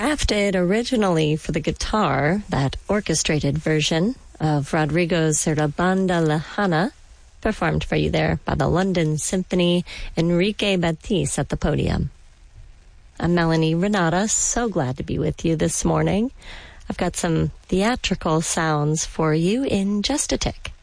crafted originally for the guitar, that orchestrated version of Rodrigo's Sarabanda Lejana, performed for you there by the London Symphony, Enrique Batiste at the podium. I'm Melanie Renata, so glad to be with you this morning. I've got some theatrical sounds for you in just a tick.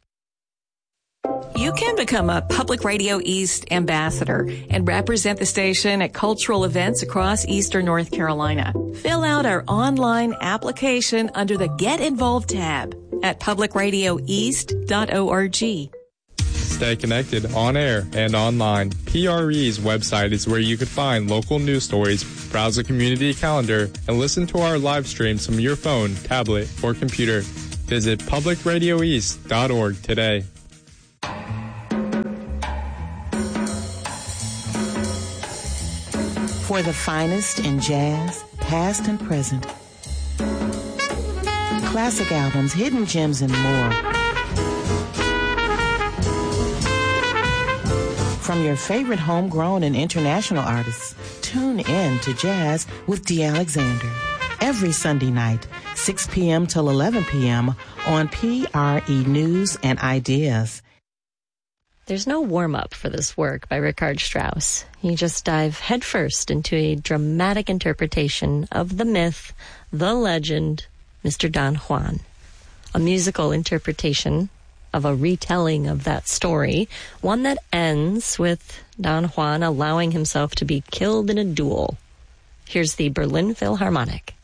You can become a Public Radio East ambassador and represent the station at cultural events across eastern North Carolina. Fill out our online application under the Get Involved tab at publicradioeast.org. Stay connected on air and online. PRE's website is where you can find local news stories, browse a community calendar, and listen to our live streams from your phone, tablet, or computer. Visit publicradioeast.org today. For the finest in jazz, past and present. Classic albums, hidden gems, and more. From your favorite homegrown and international artists, tune in to Jazz with D. Alexander. Every Sunday night, 6 p.m. till 11 p.m. on PRE News and Ideas. There's no warm-up for this work by Richard Strauss. You just dive headfirst into a dramatic interpretation of the myth, the legend, Mr. Don Juan. A musical interpretation of a retelling of that story, one that ends with Don Juan allowing himself to be killed in a duel. Here's the Berlin Philharmonic.